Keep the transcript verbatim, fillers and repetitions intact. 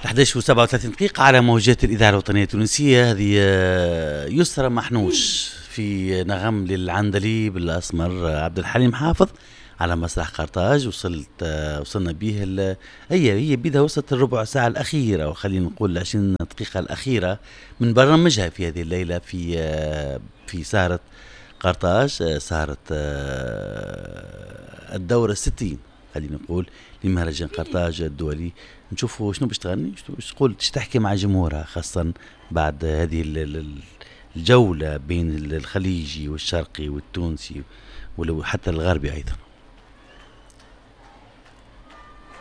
أحد عشر وسبعة وثلاثين دقيقة على موجات الإذاعة الوطنية التونسية. هذه يسرى محنوش في نغم للعندليب الأسمر عبد الحليم حافظ على مسرح قرطاج. وصلت وصلنا به ال... هي هي بدها وصلت الربع ساعة الأخيرة، وخلينا نقول العشرين دقيقة الأخيرة من برنامجها في هذه الليلة في في سهرة قرطاج، سهرة الدورة الستين خلينا نقول لمهرجان قرطاج الدولي. نشوفوا شنو باش تغني، شنو تقول، تحكي مع جمهورها، خاصة بعد هذه الجولة بين الخليجي والشرقي والتونسي وحتى الغربي أيضا.